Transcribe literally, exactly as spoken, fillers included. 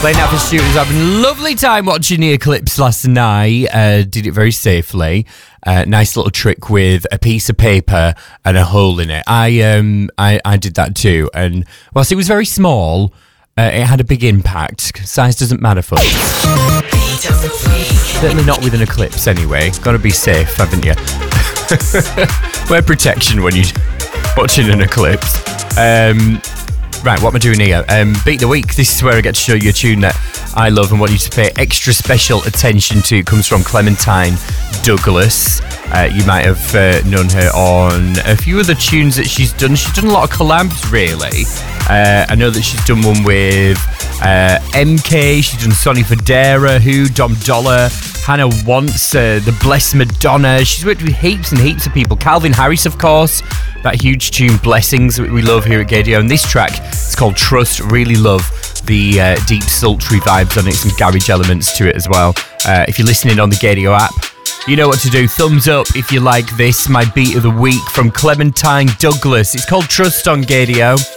Playing out for students, having a lovely time watching the eclipse last night. Uh, did it very safely. Uh, nice little trick with a piece of paper and a hole in it. I um I, I did that too, and whilst it was very small, uh, it had a big impact. Size doesn't matter for me. Certainly not with an eclipse anyway. Got to be safe, haven't you? Wear protection when you're watching an eclipse. Um... Right, what am I doing here? Um, Beat the Week. This is where I get to show you a tune that I love and want you to pay extra special attention to. It comes from Clementine Douglas. Uh, you might have uh, known her on a few other tunes that she's done. She's done a lot of collabs, really. Uh, I know that she's done one with uh, M K. She's done Sonny Fodera, Who, Dom Dollar, Hannah Wants, uh, The Blessed Madonna. She's worked with heaps and heaps of people. Calvin Harris, of course. That huge tune, Blessings, that we love here at Gaydio. And this track, it's called Trust. Really love the uh, deep, sultry vibes on it. Some garage elements to it as well. Uh, if you're listening on the Gaydio app, you know what to do. Thumbs up if you like this. My beat of the week from Clementine Douglas. It's called Trust on Gaydio.